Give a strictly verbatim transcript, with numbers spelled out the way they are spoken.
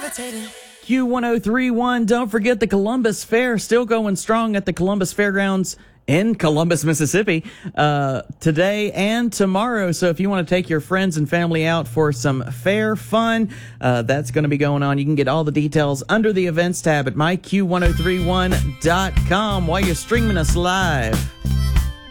Q one oh three point one, don't forget the Columbus Fair, still going strong at the Columbus Fairgrounds in Columbus, Mississippi, uh, today and tomorrow. So if you want to take your friends and family out for some fair fun, uh, that's going to be going on. You can get all the details under the events tab at my q one oh three one dot com while you're streaming us live.